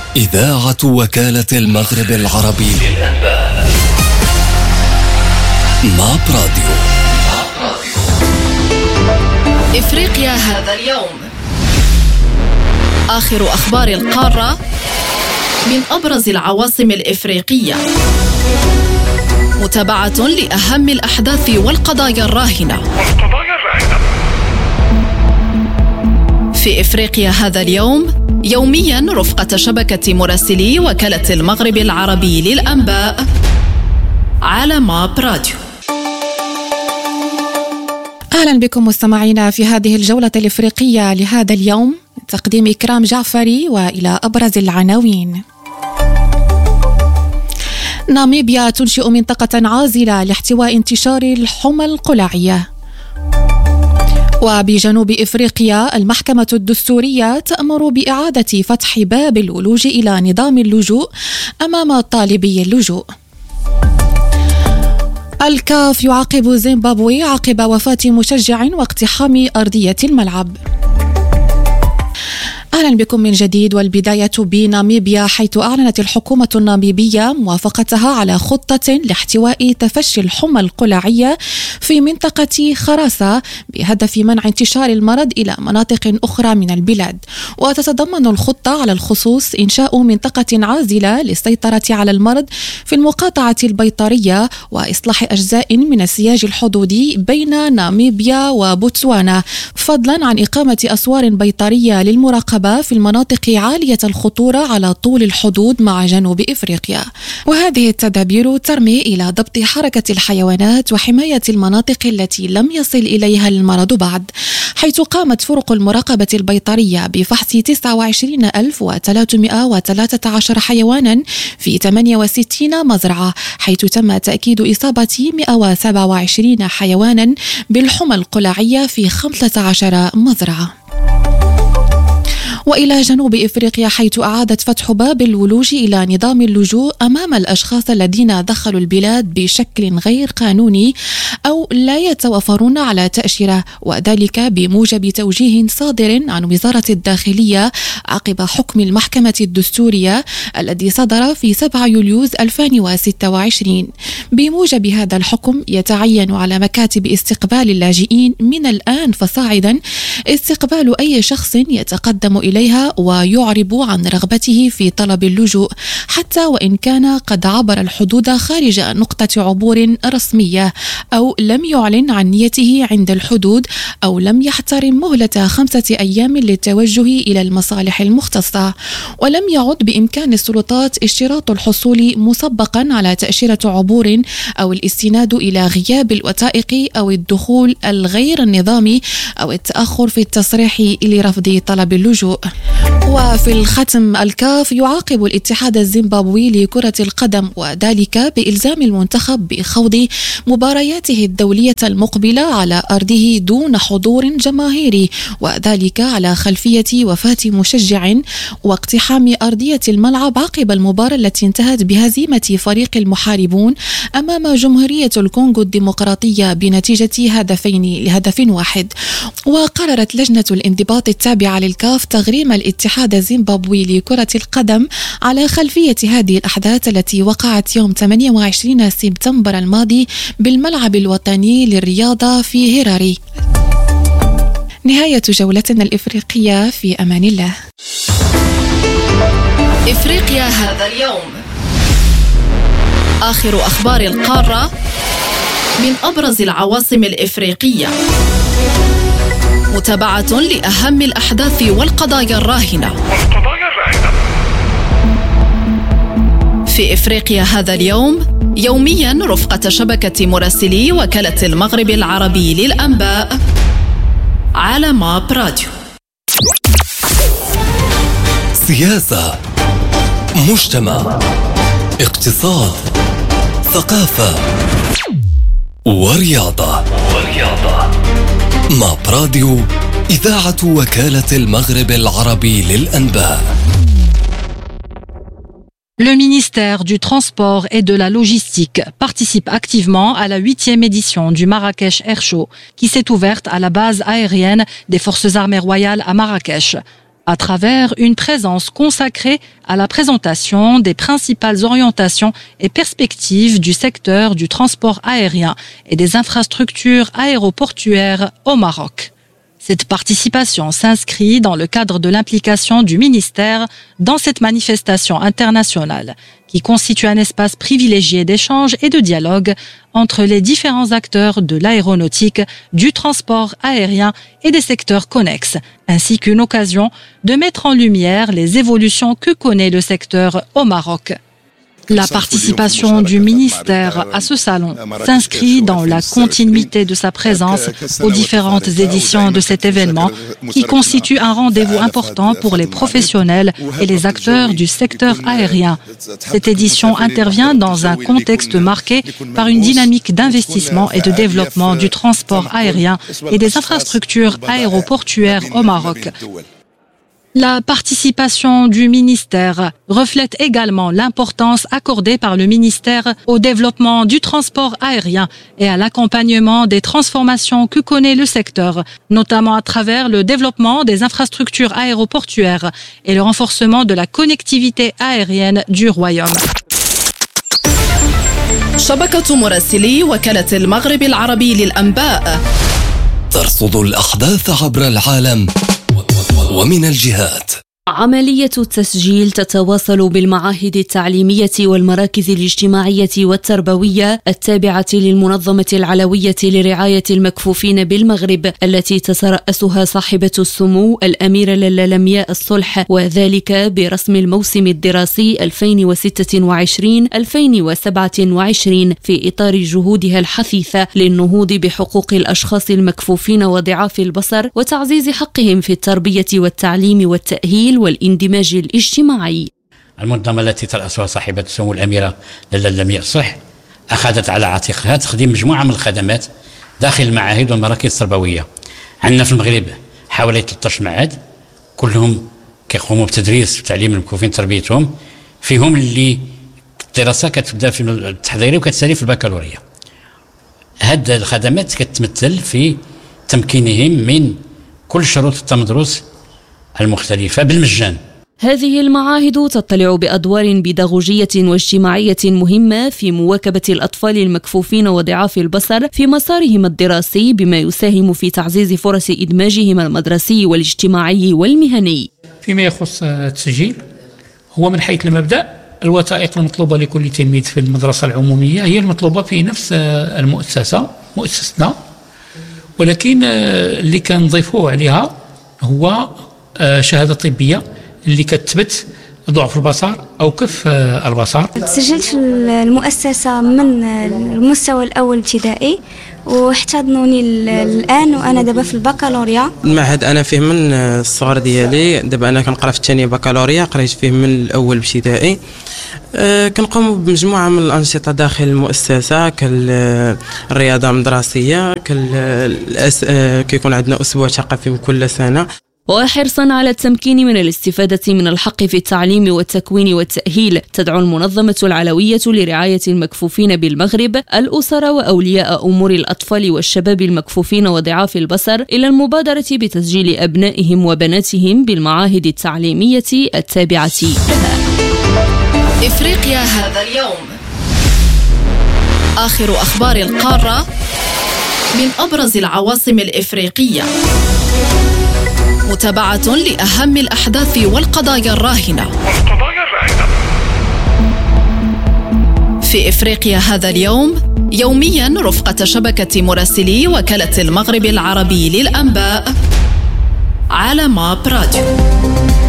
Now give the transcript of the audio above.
إذاعة وكالة المغرب العربي للأنباء. ماب راديو. إفريقيا هذا اليوم. آخر أخبار القارة من أبرز العواصم الإفريقية. متابعة لأهم الأحداث والقضايا الراهنة. في إفريقيا هذا اليوم يوميا رفقة شبكة مراسلي وكالة المغرب العربي للأنباء على ماب راديو. أهلا بكم مستمعينا في هذه الجولة الإفريقية لهذا اليوم، تقديم إكرام جعفري، وإلى أبرز العناوين. ناميبيا تنشئ منطقة عازلة لاحتواء انتشار الحمى القلعية. وبجنوب إفريقيا المحكمة الدستورية تأمر بإعادة فتح باب الولوج إلى نظام اللجوء أمام طالبي اللجوء. الكاف يعاقب زيمبابوي عقب وفاة مشجع واقتحام أرضية الملعب. أهلا بكم من جديد، والبداية بناميبيا، حيث أعلنت الحكومة الناميبية موافقتها على خطة لاحتواء تفشي الحمى القلعية في منطقة خراسة بهدف منع انتشار المرض إلى مناطق أخرى من البلاد. وتتضمن الخطة على الخصوص إنشاء منطقة عازلة للسيطرة على المرض في المقاطعة البيطرية وإصلاح أجزاء من السياج الحدودي بين ناميبيا وبوتسوانا، فضلا عن إقامة أسوار بيطرية للمراقبة في المناطق عالية الخطورة على طول الحدود مع جنوب إفريقيا. وهذه التدابير ترمي إلى ضبط حركة الحيوانات وحماية المناطق التي لم يصل إليها المرض بعد، حيث قامت فرق المراقبة البيطرية بفحص 29313 حيوانا في 68 مزرعة، حيث تم تأكيد إصابة 127 حيوانا بالحمى القلعية في 15 مزرعة. وإلى جنوب إفريقيا، حيث أعادت فتح باب الولوج إلى نظام اللجوء أمام الأشخاص الذين دخلوا البلاد بشكل غير قانوني أو لا يتوفرون على تأشيرة، وذلك بموجب توجيه صادر عن وزارة الداخلية عقب حكم المحكمة الدستورية الذي صدر في 7 يوليو 2026. بموجب هذا الحكم يتعين على مكاتب استقبال اللاجئين من الآن فصاعدا استقبال أي شخص يتقدم إليها ويعرب عن رغبته في طلب اللجوء، حتى وإن كان قد عبر الحدود خارج نقطة عبور رسمية، أو لم يعلن عن نيته عند الحدود، أو لم يحترم مهلة 5 أيام للتوجه إلى المصالح المختصة. ولم يعد بإمكان السلطات اشتراط الحصول مسبقا على تأشيرة عبور أو الاستناد إلى غياب الوثائق أو الدخول الغير النظامي أو التأخر في التصريح لرفض طلب اللجوء. وفي الختم، الكاف يعاقب الاتحاد الزيمبابوي لكرة القدم، وذلك بإلزام المنتخب بخوض مبارياته الدولية المقبلة على أرضه دون حضور جماهيري، وذلك على خلفية وفاة مشجع واقتحام أرضية الملعب عقب المباراة التي انتهت بهزيمة فريق المحاربون أمام جمهورية الكونغو الديمقراطية بنتيجة 2-1. وقررت لجنة الانضباط التابعة للكاف تغريم الاتحاد الزيمبابوي لكرة القدم على خلفية هذه الأحداث التي وقعت يوم 28 سبتمبر الماضي بالملعب الوطني للرياضة في هراري. نهاية جولتنا الإفريقية، في أمان الله. إفريقيا هذا اليوم. آخر أخبار القارة من أبرز العواصم الإفريقية. متابعة لأهم الأحداث والقضايا الراهنة. في إفريقيا هذا اليوم يوميا رفقة شبكة مراسلي وكالة المغرب العربي للأنباء على ماب راديو. سياسة، مجتمع، اقتصاد، ثقافة ورياضة. ماب راديو، إذاعة وكالة المغرب العربي للأنباء. Le ministère du Transport et de la Logistique participe activement à la 8e édition du Marrakech Air Show qui s'est ouverte à la base aérienne des Forces armées royales à Marrakech. à travers une présence consacrée à la présentation des principales orientations et perspectives du secteur du transport aérien et des infrastructures aéroportuaires au Maroc. Cette participation s'inscrit dans le cadre de l'implication du ministère dans cette manifestation internationale qui constitue un espace privilégié d'échange et de dialogue entre les différents acteurs de l'aéronautique, du transport aérien et des secteurs connexes, ainsi qu'une occasion de mettre en lumière les évolutions que connaît le secteur au Maroc. La participation du ministère à ce salon s'inscrit dans la continuité de sa présence aux différentes éditions de cet événement qui constitue un rendez-vous important pour les professionnels et les acteurs du secteur aérien. Cette édition intervient dans un contexte marqué par une dynamique d'investissement et de développement du transport aérien et des infrastructures aéroportuaires au Maroc. La participation du ministère reflète également l'importance accordée par le ministère au développement du transport aérien et à l'accompagnement des transformations que connaît le secteur, notamment à travers le développement des infrastructures aéroportuaires et le renforcement de la connectivité aérienne du royaume. شبكة مراسلي وكالة المغرب العربي للأنباء ترصد الأحداث عبر العالم ومن الجهات. عملية التسجيل تتواصل بالمعاهد التعليمية والمراكز الاجتماعية والتربوية التابعة للمنظمة العلوية لرعاية المكفوفين بالمغرب التي تترأسها صاحبة السمو الأميرة لاله لمياء الصلح، وذلك برسم الموسم الدراسي 2026-2027 في إطار جهودها الحثيثة للنهوض بحقوق الأشخاص المكفوفين وضعاف البصر وتعزيز حقهم في التربية والتعليم والتأهيل والاندماج الاجتماعي. المنظمة التي ترأسها صاحبة السمو الأميرة لاله لمياء الصلح أخذت على عاتقها تقديم مجموعة من الخدمات داخل المعاهد والمراكز التربوية. عندنا في المغرب حوالي 13 معهد كلهم كيقوموا بتدريس وتعليم المكفوفين تربيتهم، فيهم اللي الدراسة كتبدا في التحضيري وكتسالي في البكالوريا. هذه الخدمات كتمثل في تمكينهم من كل شروط التمدرس المختلفة بالمجان. هذه المعاهد تطلع بأدوار بيداغوجية واجتماعية مهمة في مواكبة الأطفال المكفوفين وضعاف البصر في مسارهم الدراسي، بما يساهم في تعزيز فرص إدماجهم المدرسي والاجتماعي والمهني. فيما يخص التسجيل، هو من حيث المبدأ الوثائق المطلوبة لكل تلميذ في المدرسة العمومية هي المطلوبة في نفس المؤسسة مؤسستنا، ولكن اللي كنضيفوه عليها هو شهادة طبية اللي كتثبت ضعف البصر أو كف البصر. تسجلت في المؤسسة من المستوى الأول ابتدائي واحتضنوني الآن وأنا دابا في البكالوريا. المعهد أنا فيه من الصغر ديالي، دابا أنا كنقرا في الثانية بكالوريا، قريت فيه من الأول ابتدائي. كنقوم بمجموعة من الأنشطة داخل المؤسسة كالرياضة المدرسية، كيكون عندنا أسبوع ثقافي كل سنة. وحرصا على التمكين من الاستفادة من الحق في التعليم والتكوين والتأهيل، تدعو المنظمة العلوية لرعاية المكفوفين بالمغرب الأسر وأولياء أمور الأطفال والشباب المكفوفين وضعاف البصر إلى المبادرة بتسجيل أبنائهم وبناتهم بالمعاهد التعليمية التابعة لها. إفريقيا هذا اليوم، آخر أخبار القارة من أبرز العواصم الإفريقية، متابعة لأهم الأحداث والقضايا الراهنة في إفريقيا هذا اليوم، يوميا رفقة شبكة مراسلي وكالة المغرب العربي للأنباء على ماب راديو.